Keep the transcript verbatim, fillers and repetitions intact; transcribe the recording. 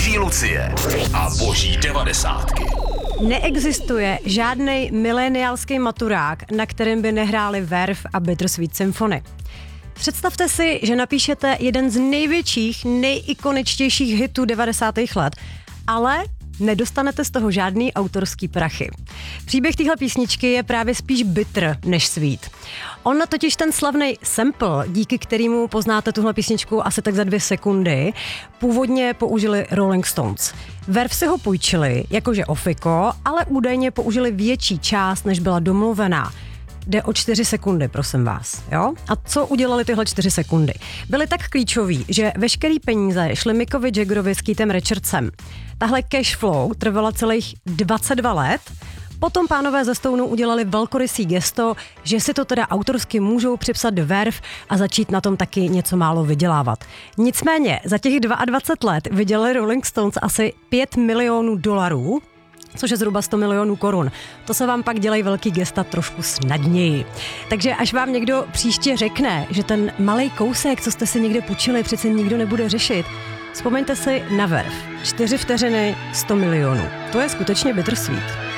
Tichý Lucie a boží devadesátky. Neexistuje žádnej mileniálský maturák, na kterém by nehráli Verve a Bittersweet Symphony. Představte si, že napíšete jeden z největších, nejikoničtějších hitů devadesátých let, ale nedostanete z toho žádný autorský prachy. Příběh téhle písničky je právě spíš bitter než sweet. On totiž ten slavný sample, díky kterému poznáte tuhle písničku asi tak za dvě sekundy, původně použili Rolling Stones. Verve si ho půjčili, jakože ofiko, ale údajně použili větší část, než byla domluvená. Jde o čtyři sekundy, prosím vás. Jo? A co udělali tyhle čtyři sekundy? Byly tak klíčoví, že veškerý peníze šly Mickovi Jaggerovi s Keithem Richardsem. Tahle cash flow trvala celých dvacet dva let. Potom pánové ze Stoneu udělali velkorysý gesto, že si to teda autorsky můžou připsat do Verve a začít na tom taky něco málo vydělávat. Nicméně za těch dvacet dva let vydělali Rolling Stones asi pět milionů dolarů, což je zhruba sto milionů korun. To se vám pak dělají velký gesta trošku snadněji. Takže až vám někdo příště řekne, že ten malej kousek, co jste si někde půjčili, přece nikdo nebude řešit, vzpomeňte si na Verve. Čtyři vteřiny, sto milionů. To je skutečně bittersweet.